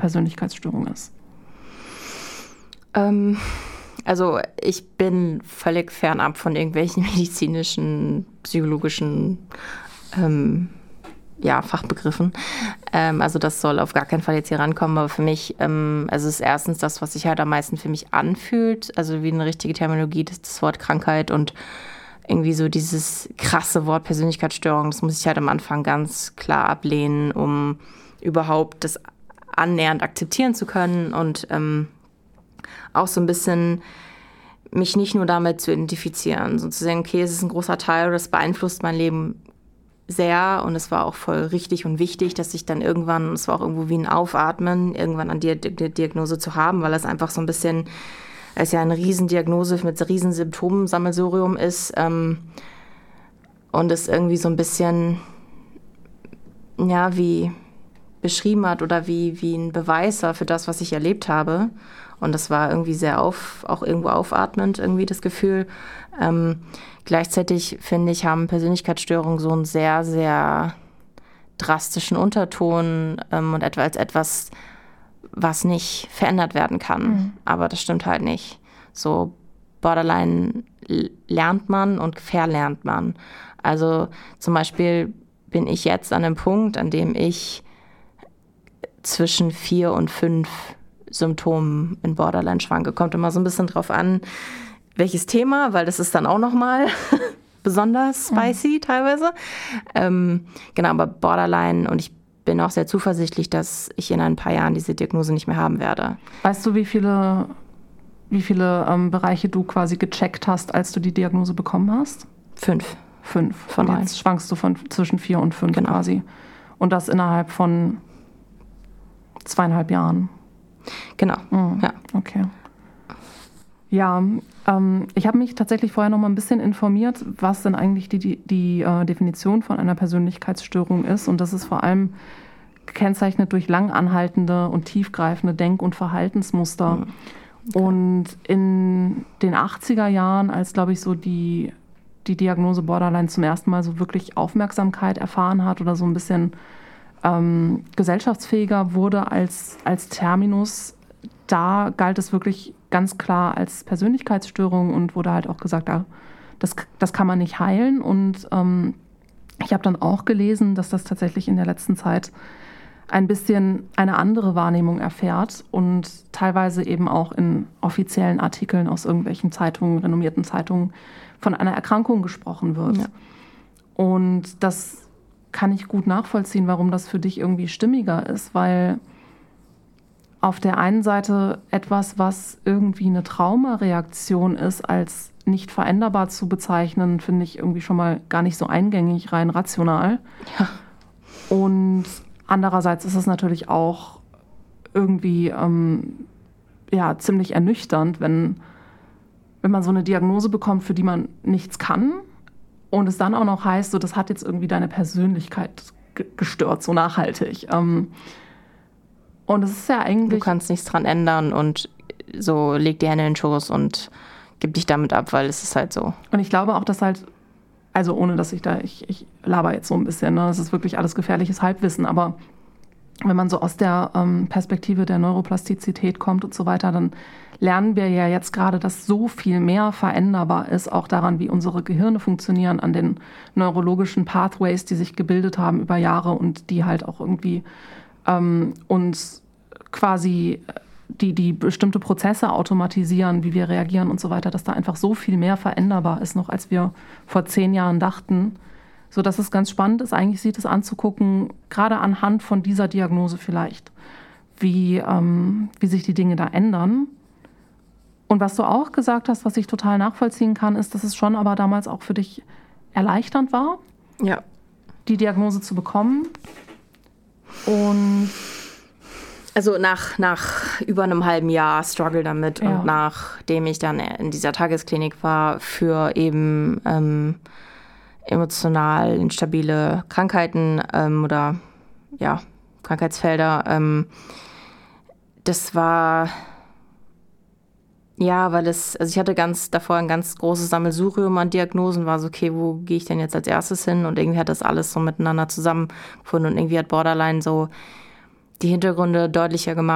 Persönlichkeitsstörung ist? Also ich bin völlig fernab von irgendwelchen medizinischen, psychologischen Fachbegriffen. Also das soll auf gar keinen Fall jetzt hier rankommen, aber für mich, also ist erstens das, was sich halt am meisten für mich anfühlt, also wie eine richtige Terminologie, das Wort Krankheit und irgendwie so dieses krasse Wort Persönlichkeitsstörung, das muss ich halt am Anfang ganz klar ablehnen, um überhaupt das annähernd akzeptieren zu können und auch so ein bisschen mich nicht nur damit zu identifizieren, sozusagen, okay, es ist ein großer Teil, das beeinflusst mein Leben sehr und es war auch voll richtig und wichtig, dass ich dann irgendwann, es war auch irgendwo wie ein Aufatmen, irgendwann an die Diagnose zu haben, weil es einfach so ein bisschen, es ja eine Riesendiagnose mit riesen Symptomensammelsurium ist und es irgendwie so ein bisschen, ja, wie beschrieben hat oder wie ein Beweis war für das, was ich erlebt habe. Und das war irgendwie sehr auch irgendwo aufatmend, irgendwie das Gefühl. Gleichzeitig, finde ich, haben Persönlichkeitsstörungen so einen sehr, sehr drastischen Unterton und etwas, was nicht verändert werden kann. Mhm. Aber das stimmt halt nicht. So Borderline lernt man und verlernt man. Also zum Beispiel bin ich jetzt an einem Punkt, an dem ich zwischen 4 und 5 Symptomen in Borderline schwanke. Kommt immer so ein bisschen drauf an, welches Thema, weil das ist dann auch nochmal besonders spicy teilweise. Genau, aber Borderline, und ich bin auch sehr zuversichtlich, dass ich in ein paar Jahren diese Diagnose nicht mehr haben werde. Weißt du, wie viele Bereiche du quasi gecheckt hast, als du die Diagnose bekommen hast? 5. 5. Von und jetzt schwankst du zwischen 4 und 5 genau. Quasi. Und das innerhalb von 2,5 Jahren. Genau, ja. Okay. Ja, ich habe mich tatsächlich vorher noch mal ein bisschen informiert, was denn eigentlich die Definition von einer Persönlichkeitsstörung ist. Und das ist vor allem gekennzeichnet durch lang anhaltende und tiefgreifende Denk- und Verhaltensmuster. Okay. Und in den 80er Jahren, als, glaube ich, so die Diagnose Borderline zum ersten Mal so wirklich Aufmerksamkeit erfahren hat oder so ein bisschen gesellschaftsfähiger wurde als Terminus, da galt es wirklich ganz klar als Persönlichkeitsstörung und wurde halt auch gesagt, das kann man nicht heilen. Und ich habe dann auch gelesen, dass das tatsächlich in der letzten Zeit ein bisschen eine andere Wahrnehmung erfährt und teilweise eben auch in offiziellen Artikeln aus irgendwelchen Zeitungen, renommierten Zeitungen, von einer Erkrankung gesprochen wird. Ja. Und das kann ich gut nachvollziehen, warum das für dich irgendwie stimmiger ist, weil auf der einen Seite etwas, was irgendwie eine Traumareaktion ist, als nicht veränderbar zu bezeichnen, finde ich irgendwie schon mal gar nicht so eingängig, rein rational. Ja. Und andererseits ist es natürlich auch irgendwie ziemlich ernüchternd, wenn man so eine Diagnose bekommt, für die man nichts kann. Und es dann auch noch heißt, so, das hat jetzt irgendwie deine Persönlichkeit gestört, so nachhaltig. Und es ist ja eigentlich... Du kannst nichts dran ändern und so leg die Hände in den Schoß und gib dich damit ab, weil es ist halt so. Und ich glaube auch, dass halt, also ohne dass ich laber jetzt so ein bisschen, ne? Das ist wirklich alles gefährliches Halbwissen, aber wenn man so aus der Perspektive der Neuroplastizität kommt und so weiter, dann lernen wir ja jetzt gerade, dass so viel mehr veränderbar ist, auch daran, wie unsere Gehirne funktionieren, an den neurologischen Pathways, die sich gebildet haben über Jahre und die halt auch irgendwie uns quasi die bestimmte Prozesse automatisieren, wie wir reagieren und so weiter, dass da einfach so viel mehr veränderbar ist, noch als wir vor 10 Jahren dachten. So dass es ganz spannend ist, eigentlich sich das anzugucken, gerade anhand von dieser Diagnose vielleicht, wie sich die Dinge da ändern. Und was du auch gesagt hast, was ich total nachvollziehen kann, ist, dass es schon aber damals auch für dich erleichternd war, ja, die Diagnose zu bekommen. Und also nach über einem halben Jahr Struggle damit und nachdem ich dann in dieser Tagesklinik war für eben emotional instabile Krankheiten oder ja, Krankheitsfelder, das war ja, weil ich hatte davor ein ganz großes Sammelsurium an Diagnosen, war so, okay, wo gehe ich denn jetzt als erstes hin? Und irgendwie hat das alles so miteinander zusammengefunden und irgendwie hat Borderline so die Hintergründe deutlicher gemacht.